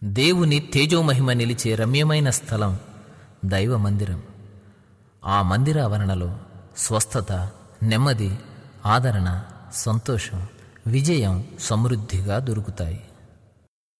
దేవుని తేజోమహిమ నిలిచే రమ్యమైన స్థలం దైవ మందిరం. ఆ మందిర ఆవరణలో స్వస్థత, నెమ్మది, ఆదరణ, సంతోషం, విజయం సమృద్ధిగా దొరుకుతాయి.